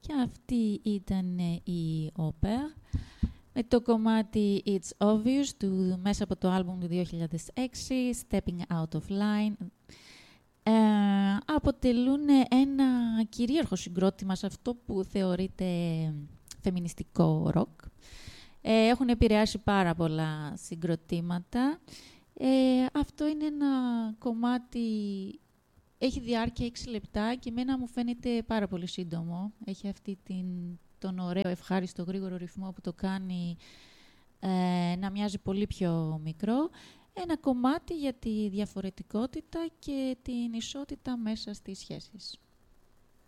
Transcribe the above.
Και αυτή ήταν η Opera με το κομμάτι It's Obvious μέσα από το άλμπουμ του 2006, Stepping Out of Line. Αποτελούν ένα κυρίαρχο συγκρότημα σε αυτό που θεωρείται φεμινιστικό ροκ. Έχουν επηρεάσει πάρα πολλά συγκροτήματα. Αυτό είναι ένα κομμάτι, έχει διάρκεια 6 λεπτά και εμένα μου φαίνεται πάρα πολύ σύντομο. Έχει αυτή τον ωραίο, ευχάριστο, γρήγορο ρυθμό που το κάνει να μοιάζει πολύ πιο μικρό. Ένα κομμάτι για τη διαφορετικότητα και την ισότητα μέσα στις σχέσεις.